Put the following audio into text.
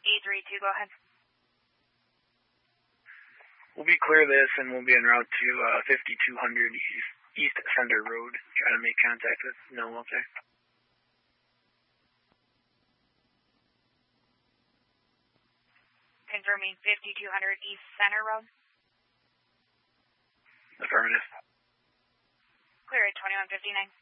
E32, go ahead. We'll be clear this, and we'll be en route to 5200 East Center Road. Try to make contact with Noel up there. Confirming 5200 East Center Road. Affirmative. Clear at 2159.